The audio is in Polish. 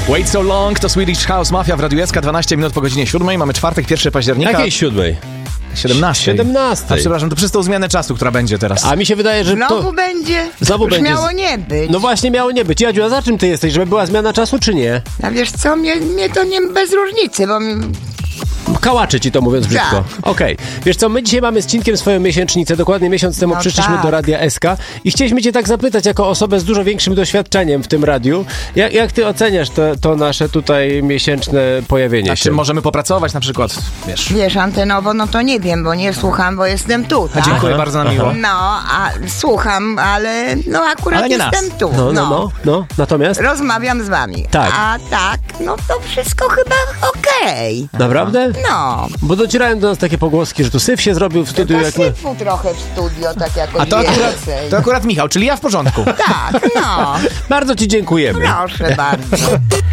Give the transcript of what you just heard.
Wait So Long to Swedish House Mafia w Radiu SK, 12 minut po godzinie 7. Mamy czwartek, 1 października. Jakiej 7? 17. 17. A przepraszam, to przez tą zmianę czasu, która będzie teraz. A mi się wydaje, że Znowu będzie? Znowu Już będzie. miało nie być. No właśnie miało nie być. Jadziu, a za czym ty jesteś? Żeby była zmiana czasu, czy nie? A wiesz co, mnie to nie bez różnicy, bo Kałaczy ci to, mówiąc brzydko. Tak. Okej. Wiesz co, my dzisiaj mamy z Cinkiem swoją miesięcznicę. Dokładnie miesiąc temu No przyszliśmy tak. do Radia SK i chcieliśmy cię tak zapytać, jako osobę z dużo większym doświadczeniem w tym radiu, jak ty oceniasz to nasze tutaj miesięczne pojawienie A się? czym możemy popracować na przykład, wiesz? antenowo, no to nie wiem, bo nie słucham, bo jestem tu, tak? Dziękuję bardzo na miło. No, a słucham, ale no akurat Ale nie jestem nas. tu. No. Natomiast? Rozmawiam z wami. Tak. A tak, no to wszystko chyba okej. Naprawdę? No. Bo docierają do nas takie pogłoski, że tu syf się zrobił w studiu. Jak my... Posypu trochę w studio, tak jakoś A to akurat Michał, czyli ja w porządku. Tak, no. Bardzo ci dziękujemy. Proszę bardzo.